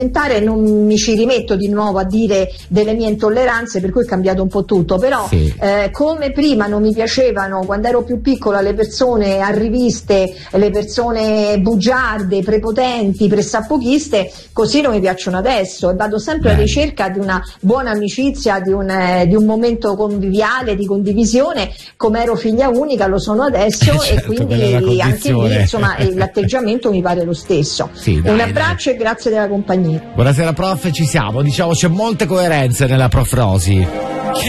non mi ci rimetto di nuovo a dire delle mie intolleranze, per cui è cambiato un po' tutto, però sì. Come prima non mi piacevano quando ero più piccola le persone arriviste, le persone bugiarde, prepotenti, pressapochiste, così non mi piacciono adesso, e vado sempre alla ricerca di una buona amicizia, di un momento conviviale, di condivisione. Come ero figlia unica lo sono adesso, certo, e quindi anche lì insomma l'atteggiamento mi pare lo stesso. Sì, un abbraccio e grazie della compagnia. Buonasera prof, ci siamo, diciamo c'è molte coerenze nella prof Rosi.